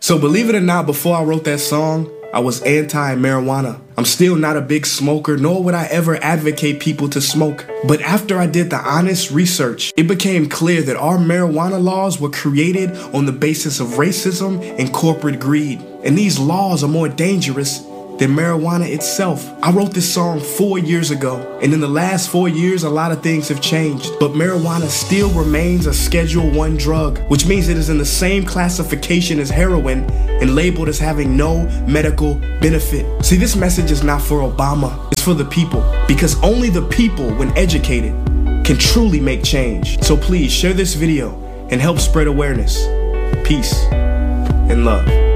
So believe it or not, before I wrote that song, I was anti-marijuana. I'm still not a big smoker, nor would I ever advocate people to smoke. But after I did the honest research, it became clear that our marijuana laws were created on the basis of racism and corporate greed. And these laws are more dangerous than marijuana itself. I wrote this song 4 years ago, and in the last 4 years, a lot of things have changed. But marijuana still remains a Schedule I drug, which means it is in the same classification as heroin and labeled as having no medical benefit. See, this message is not for Obama, it's for the people, because only the people, when educated, can truly make change. So please share this video and help spread awareness. Peace and love.